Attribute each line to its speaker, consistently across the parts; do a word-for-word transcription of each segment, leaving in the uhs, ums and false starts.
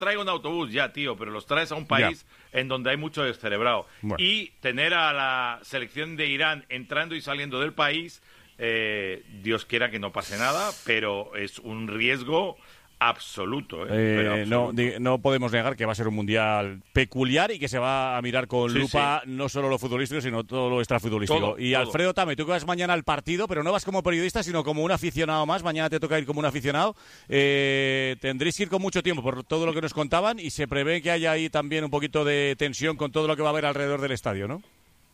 Speaker 1: traiga un autobús ya, tío, pero los traes a un país ya. en donde hay mucho descerebrado. Bueno. Y tener a la selección de Irán entrando y saliendo del país, eh, Dios quiera que no pase nada, pero es un riesgo absoluto, ¿eh?
Speaker 2: Eh,
Speaker 1: Pero absoluto.
Speaker 2: No, no podemos negar que va a ser un mundial peculiar y que se va a mirar con sí, lupa sí. no solo lo futbolístico, sino todo lo extrafutbolístico.
Speaker 1: Todo,
Speaker 2: y
Speaker 1: todo.
Speaker 2: Alfredo Tame, tú que vas mañana al partido, pero no vas como periodista, sino como un aficionado más. Mañana te toca ir como un aficionado. Eh, tendréis que ir con mucho tiempo por todo lo que nos contaban y se prevé que haya ahí también un poquito de tensión con todo lo que va a haber alrededor del estadio, ¿no?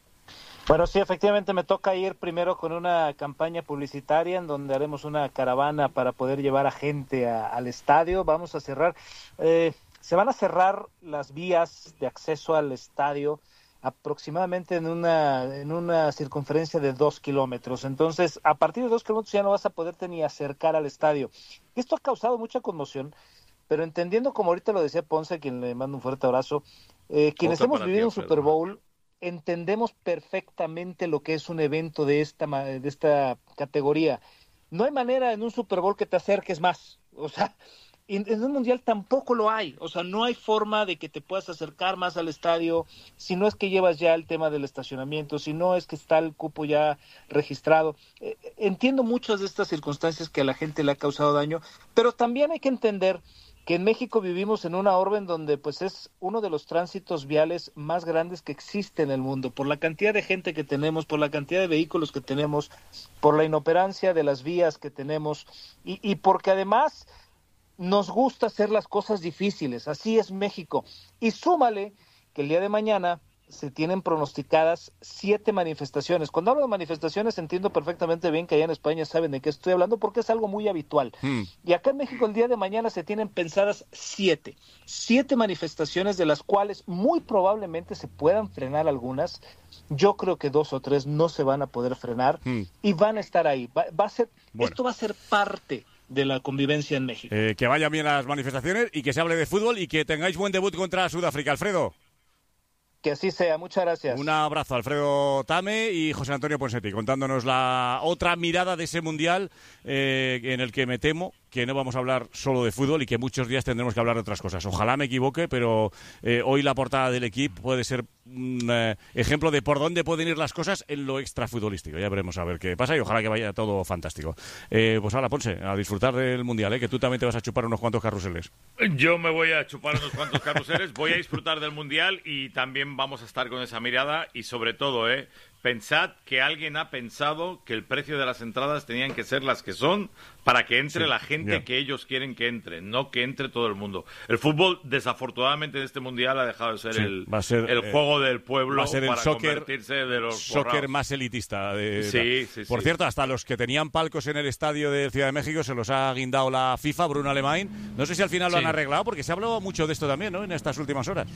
Speaker 3: Bueno, sí, efectivamente me toca ir primero con una campaña publicitaria en donde haremos una caravana para poder llevar a gente a, al estadio. Vamos a cerrar, eh, se van a cerrar las vías de acceso al estadio aproximadamente en una en una circunferencia de dos kilómetros. Entonces, a partir de dos kilómetros ya no vas a poderte ni acercar al estadio. Esto ha causado mucha conmoción, pero entendiendo, como ahorita lo decía Ponce, a quien le mando un fuerte abrazo, eh, quienes hemos vivido un Super Bowl, entendemos perfectamente lo que es un evento de esta de esta categoría. No hay manera en un Super Bowl que te acerques más. O sea, en, en un mundial tampoco lo hay. O sea, no hay forma de que te puedas acercar más al estadio si no es que llevas ya el tema del estacionamiento, si no es que está el cupo ya registrado. Eh, entiendo muchas de estas circunstancias que a la gente le ha causado daño, pero también hay que entender que en México vivimos en una orbe en donde pues es uno de los tránsitos viales más grandes que existe en el mundo, por la cantidad de gente que tenemos, por la cantidad de vehículos que tenemos, por la inoperancia de las vías que tenemos y, y porque además nos gusta hacer las cosas difíciles. Así es México. Y súmale que el día de mañana se tienen pronosticadas siete manifestaciones. Cuando hablo de manifestaciones entiendo perfectamente bien que allá en España saben de qué estoy hablando porque es algo muy habitual. Mm. Y acá en México el día de mañana se tienen pensadas siete. Siete manifestaciones de las cuales muy probablemente se puedan frenar algunas. Yo creo que dos o tres no se van a poder frenar mm. y van a estar ahí. Va, va a ser, bueno. Esto va a ser parte de la convivencia en México.
Speaker 2: Eh, que vayan bien las manifestaciones y que se hable de fútbol y que tengáis buen debut contra Sudáfrica. Alfredo.
Speaker 3: Que así sea, muchas gracias.
Speaker 2: Un abrazo, Alfredo Tame y José Antonio Ponseti, contándonos la otra mirada de ese mundial eh, en el que me temo que no vamos a hablar solo de fútbol y que muchos días tendremos que hablar de otras cosas. Ojalá me equivoque, pero eh, hoy la portada del equipo puede ser un eh, ejemplo de por dónde pueden ir las cosas en lo extrafutbolístico. Ya veremos a ver qué pasa y ojalá que vaya todo fantástico. Eh, pues ahora, Ponce, a disfrutar del mundial, ¿eh? Que tú también te vas a chupar unos cuantos carruseles.
Speaker 1: Yo me voy a chupar unos cuantos carruseles, voy a disfrutar del mundial y también vamos a estar con esa mirada y sobre todo, eh, pensad que alguien ha pensado que el precio de las entradas tenían que ser las que son para que entre sí, la gente yeah. que ellos quieren que entre, no que entre todo el mundo. El fútbol, desafortunadamente, en este mundial ha dejado de ser, sí, el, va a ser el eh, juego del pueblo
Speaker 2: va a ser el
Speaker 1: para
Speaker 2: soccer,
Speaker 1: convertirse de los
Speaker 2: soccer
Speaker 1: borrados.
Speaker 2: Más elitista. De,
Speaker 1: sí,
Speaker 2: de,
Speaker 1: sí,
Speaker 2: Por
Speaker 1: sí.
Speaker 2: cierto, hasta los que tenían palcos en el estadio de Ciudad de México se los ha guindado la FIFA, Bruno Alemán. No sé si al final lo sí. han arreglado, porque se ha hablado mucho de esto también, ¿no?, en estas últimas horas.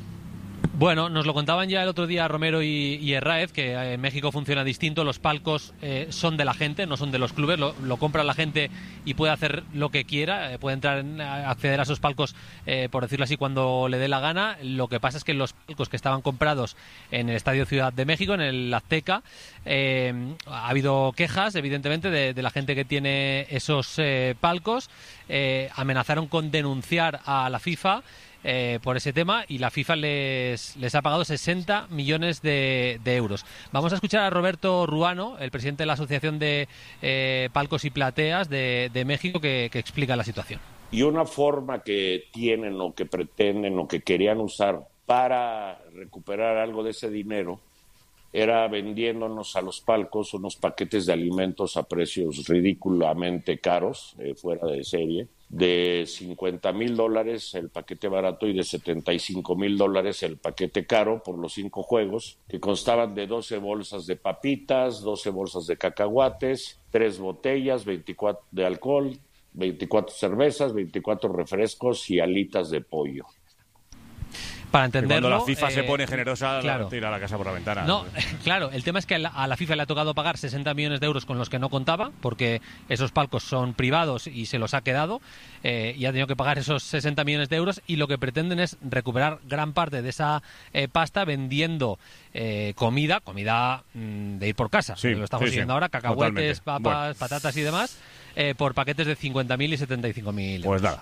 Speaker 4: Bueno, nos lo contaban ya el otro día Romero y, y Herráez, que en México funciona distinto. Los palcos eh, son de la gente, no son de los clubes. Lo, lo compra la gente y puede hacer lo que quiera. Eh, puede entrar, en, acceder a esos palcos, eh, por decirlo así, cuando le dé la gana. Lo que pasa es que los palcos que estaban comprados en el Estadio Ciudad de México, en el Azteca, eh, ha habido quejas, evidentemente, de, de la gente que tiene esos eh, palcos. Eh, amenazaron con denunciar a la FIFA Eh, por ese tema y la FIFA les, les ha pagado sesenta millones de, de euros. Vamos a escuchar a Roberto Ruano, el presidente de la Asociación de eh, Palcos y Plateas de, de México, que, que explica la situación.
Speaker 5: Y una forma que tienen o que pretenden o que querían usar para recuperar algo de ese dinero era vendiéndonos a los palcos unos paquetes de alimentos a precios ridículamente caros, eh, fuera de serie, de cincuenta mil dólares el paquete barato y de setenta y cinco mil dólares el paquete caro por los cinco juegos, que constaban de doce bolsas de papitas, doce bolsas de cacahuates, tres botellas, veinticuatro de alcohol, veinticuatro cervezas, veinticuatro refrescos y alitas de pollo.
Speaker 4: Para entenderlo,
Speaker 2: cuando la FIFA
Speaker 4: eh,
Speaker 2: se pone generosa,
Speaker 4: claro.
Speaker 2: tira la casa por la ventana.
Speaker 4: No, claro, el tema es que a la, a la FIFA le ha tocado pagar sesenta millones de euros con los que no contaba, porque esos palcos son privados y se los ha quedado, eh, y ha tenido que pagar esos sesenta millones de euros, y lo que pretenden es recuperar gran parte de esa eh, pasta vendiendo eh, comida, comida mmm, de ir por casa.
Speaker 2: Sí,
Speaker 4: lo estamos
Speaker 2: sí,
Speaker 4: siguiendo
Speaker 2: sí,
Speaker 4: ahora, cacahuetes,
Speaker 2: totalmente.
Speaker 4: papas,
Speaker 2: bueno.
Speaker 4: patatas y demás. eh, por paquetes de cincuenta mil y setenta y cinco mil.
Speaker 2: Pues nada.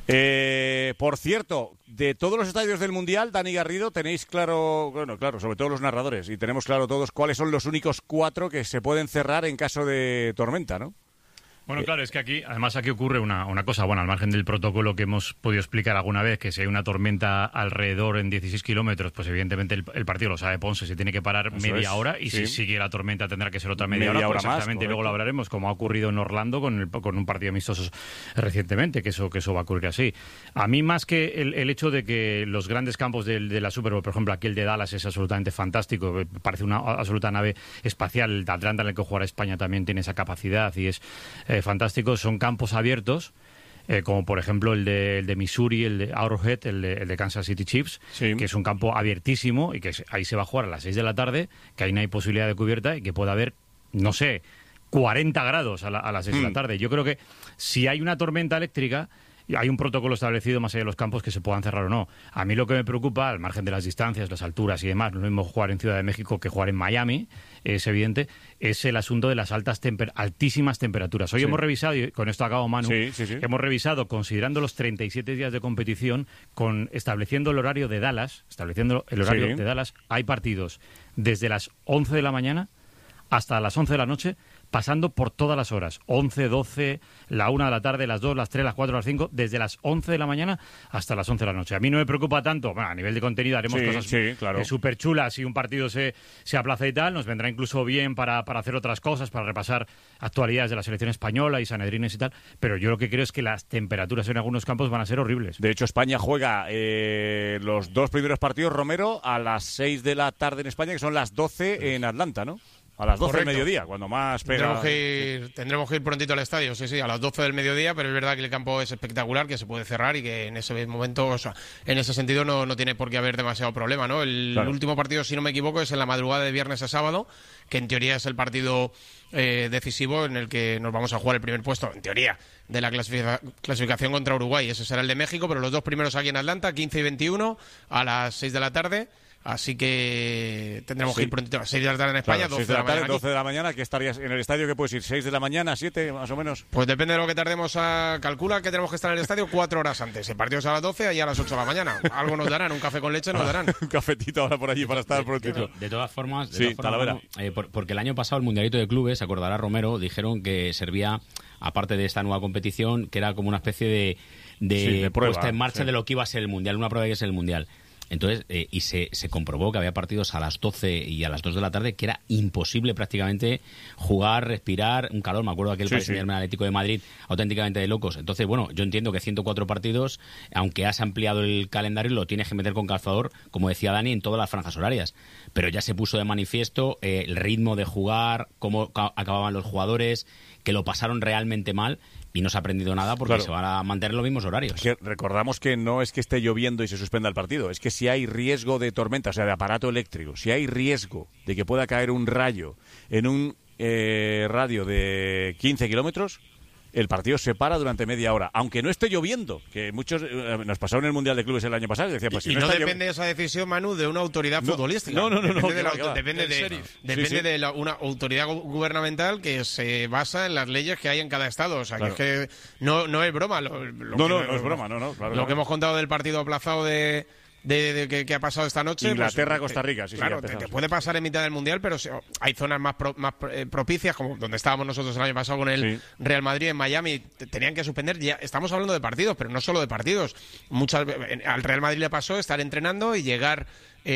Speaker 2: Eh, por cierto, de todos los estadios del Mundial, Dani Garrido, tenéis claro, bueno, claro, sobre todo los narradores, y tenemos claro todos cuáles son los únicos cuatro que se pueden cerrar en caso de tormenta, ¿no?
Speaker 6: Bueno, claro, es que aquí, además aquí ocurre una, una cosa, bueno, al margen del protocolo que hemos podido explicar alguna vez, que si hay una tormenta alrededor en dieciséis kilómetros, pues evidentemente el, el partido lo sabe Ponce, se tiene que parar Eso media es, hora y sí. si sigue la tormenta tendrá que ser otra media, media hora, hora pues más, exactamente, y luego lo hablaremos, como ha ocurrido en Orlando con, el, con un partido amistoso recientemente, que eso que eso va a ocurrir así. A mí, más que el, el hecho de que los grandes campos de, de la Super Bowl, por ejemplo, aquí el de Dallas es absolutamente fantástico, parece una absoluta nave espacial, el de Atlanta en el que jugará España también tiene esa capacidad y es eh, fantástico, son campos abiertos, eh, como por ejemplo el de, el de Missouri, el de Arrowhead, el de, el de Kansas City Chiefs, sí. que es un campo abiertísimo y que ahí se va a jugar a las seis de la tarde, que ahí no hay posibilidad de cubierta y que puede haber, no sé, cuarenta grados a, la, a las seis mm. de la tarde. Yo creo que si hay una tormenta eléctrica, hay un protocolo establecido más allá de los campos que se puedan cerrar o no. A mí lo que me preocupa, al margen de las distancias, las alturas y demás, no es lo mismo jugar en Ciudad de México que jugar en Miami, es evidente, es el asunto de las altas temper- altísimas temperaturas. Hoy sí. hemos revisado, y con esto acabo, Manu, sí, sí, sí. hemos revisado, considerando los treinta y siete días de competición, con estableciendo el horario de Dallas, estableciendo el horario sí. de Dallas, hay partidos desde las once de la mañana hasta las once de la noche, pasando por todas las horas, once, doce, la una de la tarde, las dos, las tres, las cuatro, las cinco, desde las once de la mañana hasta las once de la noche. A mí no me preocupa tanto, bueno, a nivel de contenido haremos sí, cosas sí, claro. eh, súper chulas, si un partido se, se aplaza y tal, nos vendrá incluso bien para, para hacer otras cosas, para repasar actualidades de la selección española y sanedrines y tal, pero yo lo que creo es que las temperaturas en algunos campos van a ser horribles.
Speaker 2: De hecho, España juega eh, los dos primeros partidos, Romero, a las seis de la tarde en España, que son las doce en Atlanta, ¿no? A las doce Correcto. Del mediodía, cuando más pega...
Speaker 7: Tendremos que, ir, tendremos que ir prontito al estadio, sí, sí, a las doce del mediodía, pero es verdad que el campo es espectacular, que se puede cerrar y que en ese momento, o sea, en ese sentido no, no tiene por qué haber demasiado problema, ¿no? El claro. último partido, si no me equivoco, es en la madrugada de viernes a sábado, que en teoría es el partido eh, decisivo en el que nos vamos a jugar el primer puesto, en teoría, de la clasific- clasificación contra Uruguay. Ese será el de México, pero los dos primeros aquí en Atlanta, quince y veintiuno, a las seis de la tarde. Así que tendremos sí. que ir prontito a las seis de la tarde en España, claro, doce de la, de la tarde,
Speaker 2: doce de la mañana, que estarías en el estadio, que puedes ir seis de la mañana, siete más o menos.
Speaker 7: Pues depende de lo que tardemos a calcula que tenemos que estar en el estadio cuatro horas antes. El partido es a las doce y a las ocho de la mañana. Algo nos darán, un café con leche nos darán.
Speaker 2: Un cafetito ahora por allí para estar prontito.
Speaker 8: De, de todas formas, de
Speaker 2: sí,
Speaker 8: todas formas bueno, eh, por, porque el año pasado el Mundialito de Clubes, se acordará Romero, dijeron que servía, aparte de esta nueva competición, que era como una especie de, de, sí, de prueba, puesta en marcha sí. de lo que iba a ser el Mundial, una prueba de que es el Mundial. Entonces, eh, y se, se comprobó que había partidos a las doce y a las dos de la tarde que era imposible prácticamente jugar, respirar, un calor. Me acuerdo de aquel sí, Paris Saint-Germain sí. Atlético de Madrid, auténticamente de locos. Entonces, bueno, yo entiendo que ciento cuatro partidos, aunque has ampliado el calendario, lo tienes que meter con calzador, como decía Dani, en todas las franjas horarias. Pero ya se puso de manifiesto eh, el ritmo de jugar, cómo ca- acababan los jugadores, que lo pasaron realmente mal. Y no se ha aprendido nada porque claro. se van a mantener los mismos horarios.
Speaker 2: Es que recordamos que no es que esté lloviendo y se suspenda el partido, es que si hay riesgo de tormenta, o sea, de aparato eléctrico, si hay riesgo de que pueda caer un rayo en un eh, radio de quince kilómetros, el partido se para durante media hora, aunque no esté lloviendo, que muchos eh, nos pasó en el Mundial de Clubes el año pasado, y decía, pues
Speaker 7: y,
Speaker 2: si
Speaker 7: y
Speaker 2: no,
Speaker 7: no
Speaker 2: está
Speaker 7: depende
Speaker 2: llov...
Speaker 7: esa decisión, Manu, de una autoridad
Speaker 2: no,
Speaker 7: futbolística.
Speaker 2: No, no, no,
Speaker 7: depende
Speaker 2: no,
Speaker 7: de, la,
Speaker 2: no,
Speaker 7: depende de, depende sí, sí. de la, una autoridad gubernamental que se basa en las leyes que hay en cada estado. O sea, claro. que es que no, no es broma. Lo, lo
Speaker 2: no,
Speaker 7: que,
Speaker 2: no, no es broma, no, no. Claro,
Speaker 7: lo
Speaker 2: claro.
Speaker 7: que hemos contado del partido aplazado de... De, de, de que ha pasado esta noche.
Speaker 2: Inglaterra,
Speaker 7: pues,
Speaker 2: Costa Rica, sí,
Speaker 7: claro,
Speaker 2: sí.
Speaker 7: Claro, te, te puede pasar en mitad del Mundial, pero hay zonas más, pro, más eh, propicias, como donde estábamos nosotros el año pasado con el sí. Real Madrid en Miami, te, tenían que suspender. Ya estamos hablando de partidos, pero no solo de partidos. Muchas, al Real Madrid le pasó estar entrenando y llegar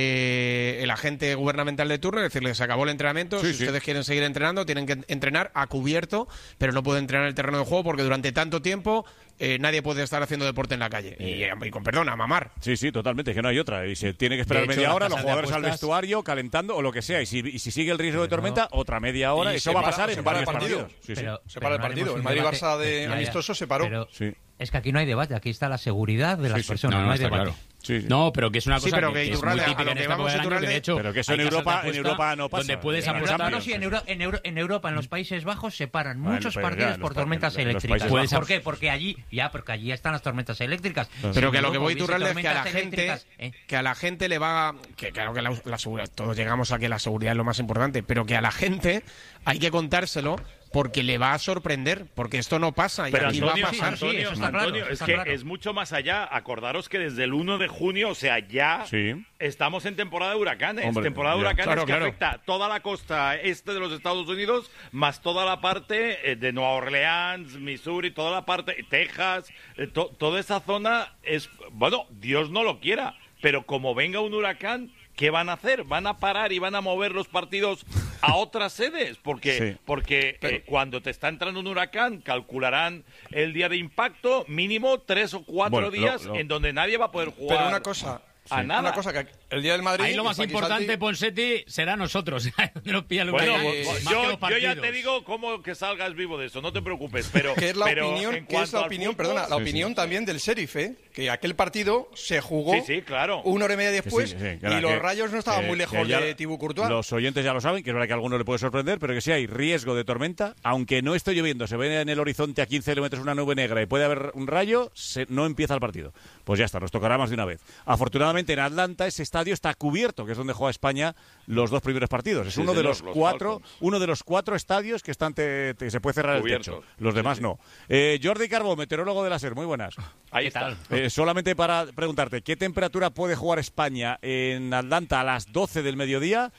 Speaker 7: eh, el agente gubernamental de turno y decirle que se acabó el entrenamiento, sí, si sí. ustedes quieren seguir entrenando, tienen que entrenar a cubierto, pero no pueden entrenar en el terreno de juego porque durante tanto tiempo Eh, nadie puede estar haciendo deporte en la calle. Y, y con perdón, a mamar.
Speaker 2: Sí, sí, totalmente, que no hay otra. Y se tiene que esperar hecho, media hora, los jugadores al vestuario, calentando o lo que sea. Y si, y si sigue el riesgo de tormenta, no. otra media hora. Y eso va a pasar en varios partidos. partidos. Sí,
Speaker 9: pero,
Speaker 2: sí.
Speaker 9: Se para el partido. El Madrid-Barça de ya, amistoso se paró. Pero,
Speaker 2: sí.
Speaker 9: Es que aquí no hay debate, aquí está la seguridad de las
Speaker 2: sí, sí.
Speaker 9: personas.
Speaker 8: No, no,
Speaker 9: no hay
Speaker 8: está
Speaker 9: debate.
Speaker 8: Claro. Sí, sí. No, pero que es una cosa
Speaker 7: sí, pero
Speaker 8: que,
Speaker 7: que,
Speaker 8: que es muy típica en esta época del año, que de hecho
Speaker 2: pero que eso en Europa, en Europa no pasa.
Speaker 8: Donde puedes
Speaker 9: en
Speaker 8: apostar.
Speaker 9: Europa, no, sí, en, Euro, en, Euro, en Europa, en los Países Bajos, se paran
Speaker 2: bueno,
Speaker 9: muchos
Speaker 2: pero
Speaker 9: partidos
Speaker 2: ya,
Speaker 9: por
Speaker 2: los,
Speaker 9: tormentas
Speaker 2: en,
Speaker 9: eléctricas.
Speaker 2: en
Speaker 9: ¿Por qué? Porque allí, ya, porque allí están las tormentas eléctricas.
Speaker 7: Pero sí, que lo que voy Turralde es que a la gente,
Speaker 9: ¿eh?
Speaker 7: que a la gente le va, que claro que la, la seguridad, todos llegamos a que la seguridad es lo más importante, pero que a la gente hay que contárselo porque le va a sorprender, porque esto no pasa y
Speaker 1: Pero
Speaker 7: aquí
Speaker 1: Antonio,
Speaker 7: va a pasar.
Speaker 1: Antonio,
Speaker 4: Sí, eso está
Speaker 1: Antonio,
Speaker 4: claro,
Speaker 1: es
Speaker 4: está
Speaker 1: que
Speaker 4: claro.
Speaker 1: es mucho más allá. Acordaros que desde el uno de junio, o sea, ya
Speaker 2: Sí.
Speaker 1: estamos en temporada de huracanes.
Speaker 2: Hombre,
Speaker 1: temporada de
Speaker 2: ya.
Speaker 1: huracanes
Speaker 7: Claro,
Speaker 1: que
Speaker 7: claro.
Speaker 1: afecta toda la costa este de los Estados Unidos, más toda la parte eh, de Nueva Orleans, Missouri, toda la parte, Texas, eh, to- toda esa zona es, bueno, Dios no lo quiera, pero como venga un huracán, ¿qué van a hacer? ¿Van a parar y van a mover los partidos a otras sedes? Porque,
Speaker 2: Sí.
Speaker 1: porque eh, cuando te está entrando un huracán, calcularán el día de impacto, mínimo tres o cuatro
Speaker 2: Bueno, lo-
Speaker 1: días
Speaker 2: lo-
Speaker 1: en donde nadie va a poder jugar.
Speaker 10: Pero una cosa,
Speaker 1: a nada.
Speaker 10: una cosa que el día del Madrid...
Speaker 8: Ahí lo más
Speaker 10: está aquí
Speaker 8: importante,
Speaker 10: Santi,
Speaker 8: Ponseti, será nosotros. Donde nos pilla el
Speaker 1: Bueno,
Speaker 8: huracán,
Speaker 1: pues,
Speaker 8: más que
Speaker 1: yo,
Speaker 8: los
Speaker 1: yo ya
Speaker 8: partidos.
Speaker 1: te digo cómo que salgas vivo de eso, no te preocupes, pero
Speaker 10: que es la
Speaker 1: pero
Speaker 10: opinión,
Speaker 1: en
Speaker 10: que es
Speaker 1: cuanto
Speaker 10: la
Speaker 1: al
Speaker 10: opinión,
Speaker 1: fútbol-
Speaker 10: perdona, la
Speaker 2: Sí,
Speaker 10: opinión
Speaker 2: sí.
Speaker 10: también del sheriff, ¿eh? Que aquel partido se jugó
Speaker 1: Sí, sí, claro.
Speaker 10: una hora y media después
Speaker 2: Que sí, que sí, que
Speaker 10: y
Speaker 2: la-
Speaker 10: los
Speaker 2: que-
Speaker 10: Rayos no estaban
Speaker 2: que-
Speaker 10: muy
Speaker 2: que
Speaker 10: lejos
Speaker 2: ya
Speaker 10: de Thibaut Courtois.
Speaker 2: Los oyentes ya lo saben, que es verdad que a alguno le puede sorprender, pero que si hay riesgo de tormenta, aunque no esté lloviendo, se ve en el horizonte a quince kilómetros una nube negra y puede haber un rayo, se- no empieza el partido. Pues ya está, nos tocará más de una vez. Afortunadamente en Atlanta ese estadio está cubierto, que es donde juega España los dos primeros partidos. Es
Speaker 1: Sí,
Speaker 2: uno de
Speaker 1: señor,
Speaker 2: los,
Speaker 1: los
Speaker 2: cuatro,
Speaker 1: Falcons.
Speaker 2: uno de los cuatro estadios que están te- te- se puede cerrar
Speaker 1: Cubiertos.
Speaker 2: el techo. Los demás
Speaker 1: Sí, sí.
Speaker 2: no. Eh, Jordi Carbó, meteorólogo de la SER, muy buenas.
Speaker 1: Ahí
Speaker 8: ¿Qué
Speaker 1: está.
Speaker 8: tal?
Speaker 2: Eh, solamente para preguntarte, ¿qué temperatura puede jugar España en Atlanta a las doce del mediodía?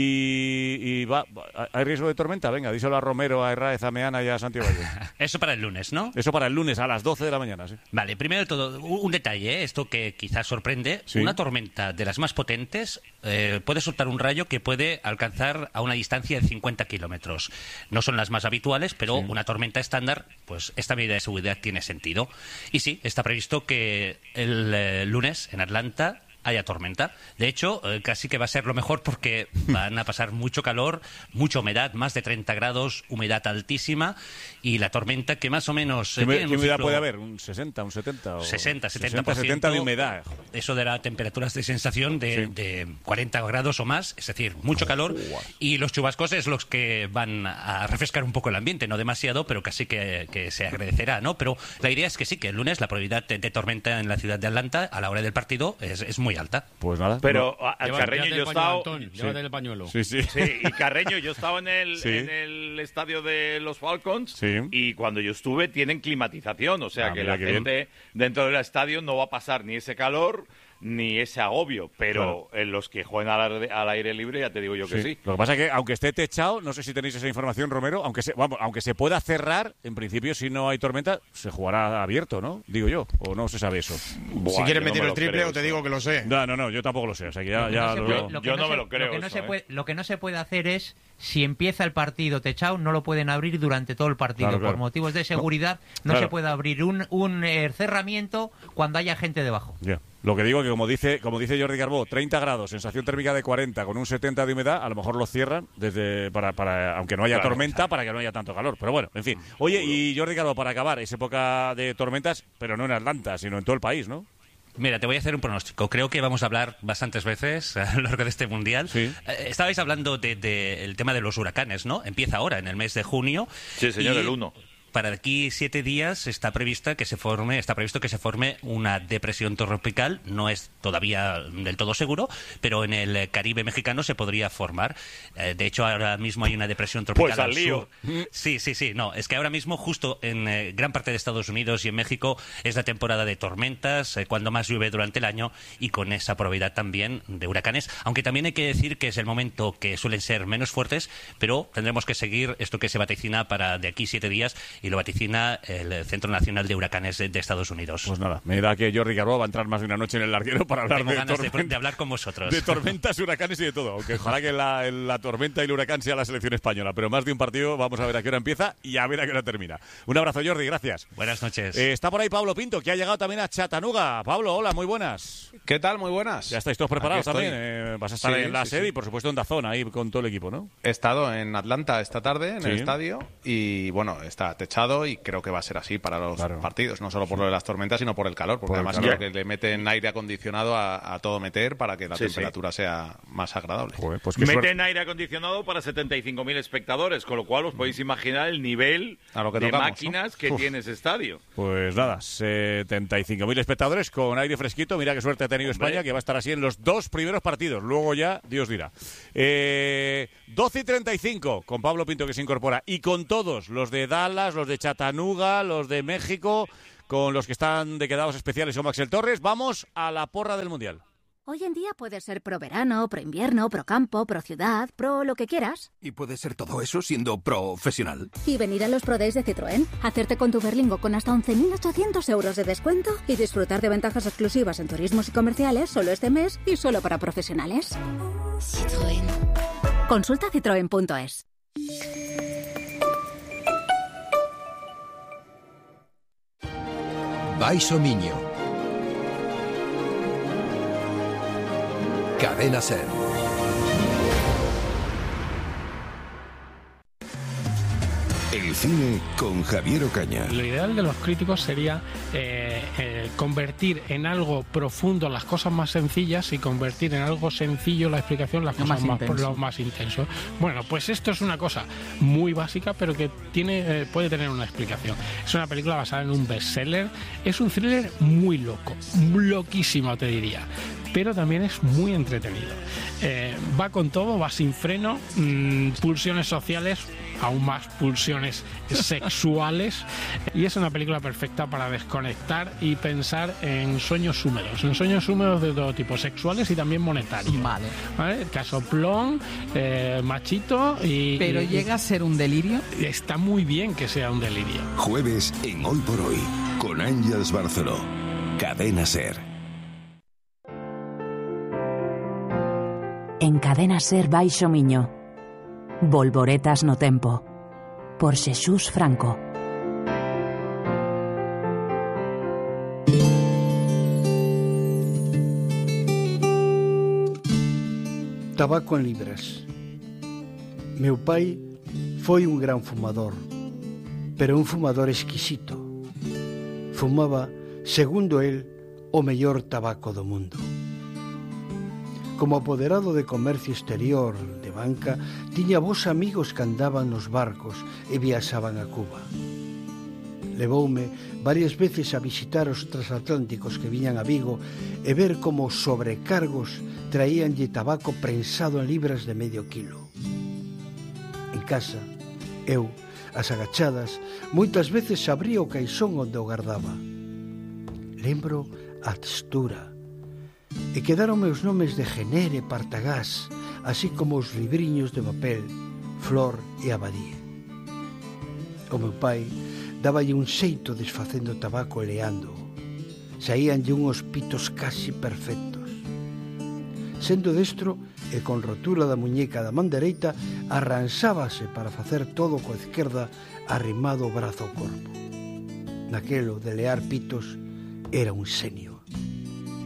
Speaker 2: Y, y va, va- ¿hay riesgo de tormenta? Venga, díselo a Romero, a Herráez, a Meana y a Santiago.
Speaker 9: Eso para el lunes, ¿no?
Speaker 2: Eso para el lunes a las doce de la mañana, sí.
Speaker 9: Vale, primero de todo, un un detalle, ¿eh? Esto que quizás sorprende.
Speaker 2: Sí.
Speaker 9: Una tormenta de las más potentes eh, puede soltar un rayo que puede alcanzar a una distancia de cincuenta kilómetros. No son las más habituales, pero una tormenta estándar, pues esta medida de seguridad tiene sentido. Y sí, está previsto que el eh, lunes en Atlanta haya tormenta. De hecho, eh, casi que va a ser lo mejor porque van a pasar mucho calor, mucha humedad, más de treinta grados, humedad altísima y la tormenta que más o menos... eh,
Speaker 2: ¿Qué,
Speaker 9: tiene
Speaker 2: qué
Speaker 9: un
Speaker 2: humedad
Speaker 9: ciclo-
Speaker 2: puede haber? ¿Un sesenta, un setenta? O
Speaker 9: sesenta, setenta por ciento.
Speaker 2: setenta de humedad.
Speaker 9: Eso dará temperaturas de sensación de,
Speaker 2: Sí.
Speaker 9: de cuarenta grados o más, es decir, mucho calor. Y los chubascos es los que van a refrescar un poco el ambiente, no demasiado, pero casi que, que se agradecerá, ¿no? Pero la idea es que sí, que el lunes la probabilidad de, de tormenta en la ciudad de Atlanta a la hora del partido es, es muy alta.
Speaker 2: Pues nada.
Speaker 1: Pero a- al
Speaker 8: Lleva-
Speaker 1: Carreño
Speaker 8: llévate
Speaker 1: yo
Speaker 8: el
Speaker 1: he
Speaker 8: pañuelo,
Speaker 1: estado...
Speaker 8: Antón, llévate el pañuelo.
Speaker 2: Sí, sí.
Speaker 1: Sí, y Carreño, yo estaba en el,
Speaker 2: Sí.
Speaker 1: en el estadio de los Falcons
Speaker 2: Sí.
Speaker 1: y cuando yo estuve tienen climatización, o sea
Speaker 2: Ah,
Speaker 1: que
Speaker 2: mira
Speaker 1: la
Speaker 2: qué
Speaker 1: gente dentro del estadio no va a pasar ni ese calor ni ese agobio, pero en los que juegan al, aire- al aire libre ya te digo yo que sí.
Speaker 2: Lo que pasa es que, aunque esté techado, no sé si tenéis esa información, Romero, aunque se, vamos, aunque se pueda cerrar, en principio, si no hay tormenta, se jugará abierto, ¿no? Digo yo, o no se sabe eso.
Speaker 1: Buah,
Speaker 7: Si quieres
Speaker 1: yo no
Speaker 7: meter
Speaker 1: me
Speaker 7: el
Speaker 1: lo
Speaker 7: triple
Speaker 1: creo
Speaker 7: o te
Speaker 1: eso.
Speaker 7: digo que lo sé.
Speaker 2: No, no, no, yo tampoco lo sé, o sea que ya,
Speaker 11: Lo que
Speaker 2: ya
Speaker 11: no se
Speaker 2: lo-
Speaker 11: puede- lo que
Speaker 1: yo no me
Speaker 11: se-
Speaker 1: lo creo
Speaker 11: Lo que, no
Speaker 1: eso,
Speaker 11: se
Speaker 1: ¿eh?
Speaker 11: puede, lo que no se puede hacer es, si empieza el partido techado, no lo pueden abrir durante todo el partido.
Speaker 2: Claro, claro.
Speaker 11: Por motivos de seguridad, no,
Speaker 2: claro.
Speaker 11: se puede abrir un, un eh, cerramiento cuando haya gente debajo.
Speaker 2: Ya. Lo que digo es que, como dice como dice Jordi Carbó, treinta grados, sensación térmica de cuarenta, con un setenta de humedad, a lo mejor lo cierran, desde para, para aunque no haya
Speaker 1: Claro,
Speaker 2: tormenta, para que no haya tanto calor. Pero bueno, en fin. Oye, y Jordi Carbó, para acabar, es época de tormentas, pero no en Atlanta, sino en todo el país, ¿no?
Speaker 9: Mira, te voy a hacer un pronóstico. Creo que vamos a hablar bastantes veces a lo largo de este mundial.
Speaker 2: Sí.
Speaker 9: Eh, estabais hablando del de, el tema de los huracanes, ¿no? Empieza ahora, en el mes de junio.
Speaker 1: Sí, señor,
Speaker 9: y
Speaker 1: el uno.
Speaker 9: Para aquí siete días está prevista que se forme, está previsto que se forme una depresión tropical. No es todavía del todo seguro, pero en el Caribe mexicano se podría formar. Eh, de hecho, ahora mismo hay una depresión tropical
Speaker 1: Pues al
Speaker 9: al
Speaker 1: lío.
Speaker 9: sur. Sí, sí, sí. No, es que ahora mismo, justo en eh, gran parte de Estados Unidos y en México, es la temporada de tormentas, eh, cuando más llueve durante el año, y con esa probabilidad también de huracanes. Aunque también hay que decir que es el momento que suelen ser menos fuertes, pero tendremos que seguir esto que se vaticina para de aquí siete días, y lo vaticina el Centro Nacional de Huracanes de, de Estados Unidos.
Speaker 2: Pues nada, me da que Jordi Carbó va a entrar más de una noche en el larguero para hablar
Speaker 9: Tengo
Speaker 2: de,
Speaker 9: ganas de,
Speaker 2: tormenta-
Speaker 9: de hablar con vosotros.
Speaker 2: de tormentas, huracanes y de todo. Aunque ojalá que la, la tormenta y el huracán sea la selección española. Pero más de un partido, vamos a ver a qué hora empieza y a ver a qué hora termina. Un abrazo, Jordi, gracias.
Speaker 9: Buenas noches.
Speaker 2: Eh, está por ahí Pablo Pinto, que ha llegado también a Chattanooga. Pablo, hola, muy buenas.
Speaker 10: ¿Qué tal? Muy buenas.
Speaker 2: Ya estáis todos preparados
Speaker 10: Aquí estoy.
Speaker 2: también. Eh, vas a estar
Speaker 10: Sí,
Speaker 2: en la
Speaker 10: sí,
Speaker 2: sede
Speaker 10: sí.
Speaker 2: y, por supuesto, en Dazón, ahí con todo el equipo, ¿no?
Speaker 10: He estado en Atlanta esta tarde, en
Speaker 2: Sí.
Speaker 10: el estadio, y bueno, está techado.
Speaker 12: aprovechado y creo que va a ser así para los
Speaker 2: claro.
Speaker 12: partidos, no solo por lo de las tormentas, sino por el calor, porque
Speaker 2: por
Speaker 12: además
Speaker 2: calor.
Speaker 12: creo que le meten aire acondicionado a, a todo meter para que la
Speaker 1: sí,
Speaker 12: temperatura
Speaker 1: sí.
Speaker 12: sea más agradable.
Speaker 2: Joder, pues
Speaker 1: Meten
Speaker 2: suerte.
Speaker 1: aire acondicionado para setenta y cinco mil espectadores, con lo cual os podéis imaginar el nivel
Speaker 12: a lo que
Speaker 1: de
Speaker 12: tocamos,
Speaker 1: máquinas
Speaker 12: ¿no?
Speaker 1: que
Speaker 2: Uf.
Speaker 1: tiene ese estadio.
Speaker 2: Pues nada, setenta y cinco mil espectadores con aire fresquito. Mira qué suerte ha tenido
Speaker 1: Hombre.
Speaker 2: España, que va a estar así en los dos primeros partidos. Luego ya, Dios dirá. Eh, doce y treinta y cinco, con Pablo Pinto que se incorpora. Y con todos, los de Dallas, los de Chattanooga, los de México, con los que están de quedados especiales o Maxel Torres. Vamos a la porra del Mundial.
Speaker 13: Hoy en día puedes ser pro verano, pro invierno, pro campo, pro ciudad, pro lo que quieras.
Speaker 14: Y puedes ser todo eso siendo profesional.
Speaker 13: Y venir a los Pro Days de Citroën, hacerte con tu Berlingo con hasta once mil ochocientos euros de descuento y disfrutar de ventajas exclusivas en turismos y comerciales solo este mes y solo para profesionales. Citroën. Consulta citroen punto es.
Speaker 14: Baixo Miño. Cadena Ser. El cine con Javier Ocaña.
Speaker 15: Lo ideal de los críticos sería eh, eh, convertir en algo profundo las cosas más sencillas y convertir en algo sencillo la explicación las
Speaker 11: Lo
Speaker 15: cosas
Speaker 11: más
Speaker 15: más,
Speaker 11: intenso.
Speaker 15: lo más intenso. Bueno, pues esto es una cosa muy básica, pero que tiene eh, puede tener una explicación. Es una película basada en un bestseller. Es un thriller muy loco, loquísimo te diría, pero también es muy entretenido. Eh, va con todo, va sin freno, mmm, pulsiones sociales, aún más pulsiones sexuales, y es una película perfecta para desconectar y pensar en sueños húmedos, en sueños húmedos de todo tipo, sexuales y también monetarios.
Speaker 11: Vale.
Speaker 15: ¿Vale? Casoplón, eh, machito y...
Speaker 11: Pero
Speaker 15: y-
Speaker 11: llega a ser un delirio.
Speaker 15: Está muy bien que sea un delirio.
Speaker 14: Jueves en Hoy por Hoy con Ángels Barceló. Cadena Ser.
Speaker 16: En Cadena Ser Baixo Miño. Volvoretas no tempo. Por Xesús Franco.
Speaker 17: Tabaco en libras. Meu pai foi un gran fumador, pero un fumador exquisito. Fumaba, segundo el, o mellor tabaco do mundo. Como apoderado de comercio exterior de banca, tiña vos amigos que andaban nos barcos e viaxaban a Cuba. Levoume varias veces a visitar os transatlánticos que viñan a Vigo e ver como os sobrecargos traíanlle tabaco prensado en libras de medio kilo. En casa, eu, as agachadas, moitas veces abría o caixón onde o guardaba. Lembro a textura, e quedaron meus nomes de Jenner e Partagás, así como os libriños de papel, Flor e Abadía. O meu pai dáballe un xeito desfacendo tabaco e leando. Saíanlle unhos pitos casi perfectos. Sendo destro e con rotura da muñeca da man dereita, arranxábase para facer todo coa esquerda arrimado o brazo ao corpo. Naquelo de lear pitos era un xenio.